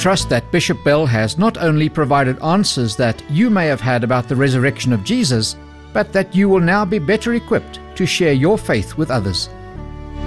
trust that Bishop Bell has not only provided answers that you may have had about the resurrection of Jesus, but that you will now be better equipped to share your faith with others.